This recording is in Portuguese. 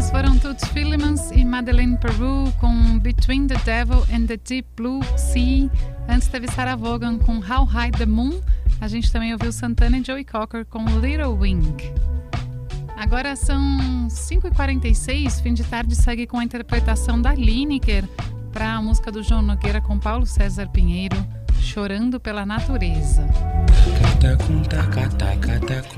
foram Toots Thielemans e Madeleine Peru com Between the Devil and the Deep Blue Sea. Antes teve Sarah Vaughan com How High the Moon. A gente também ouviu Santana e Joey Cocker com Little Wing. Agora são 5h46, fim de tarde segue com a interpretação da Lineker para a música do João Nogueira com Paulo César Pinheiro, Chorando pela Natureza.